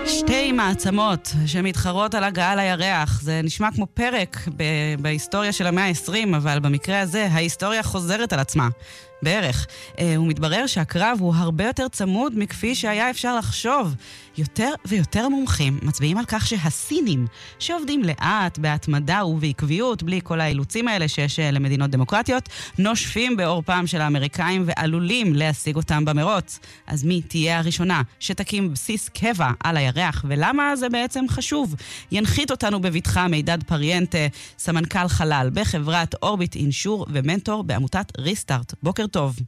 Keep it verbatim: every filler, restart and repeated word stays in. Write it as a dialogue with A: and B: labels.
A: שתי מעצמות שמתחרות על הגעה לירח. זה נשמע כמו פרק ב- בהיסטוריה של המאה ה-עשרים, אבל במקרה הזה ההיסטוריה חוזרת על עצמה. בערך. הוא מתברר שהקרב הוא הרבה יותר צמוד מכפי שהיה אפשר לחשוב. יותר ויותר מומחים מצביעים על כך שהסינים, שעובדים לאט, בהתמדה ובעקביות, בלי כל האילוצים האלה שיש למדינות דמוקרטיות, נושפים בעורפם של האמריקאים ועלולים להשיג אותם במרוץ. אז מי תהיה הראשונה שתקים בסיס קבע על הירח, ולמה זה בעצם חשוב? ינחית אותנו בביטחה מידד פריאנטה, סמנכ"ל חלל בחברת אורביט אינשור ומנטור בעמותת ריסטארט. בוקר טוב.